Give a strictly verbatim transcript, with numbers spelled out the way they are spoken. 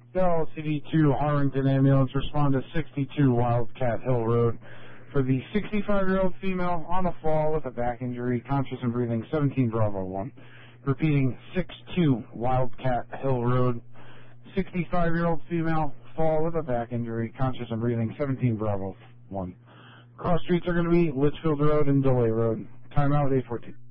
L C D two Harrington ambulance, respond to sixty-two Wildcat Hill Road for the sixty-five-year-old female on a fall with a back injury, conscious and breathing, seventeen Bravo one. Repeating, six two Wildcat Hill Road, sixty-five-year-old female, fall with a back injury, conscious and breathing, seventeen Bravo one. Cross streets are going to be Litchfield Road and Delay Road. Timeout eight fourteen.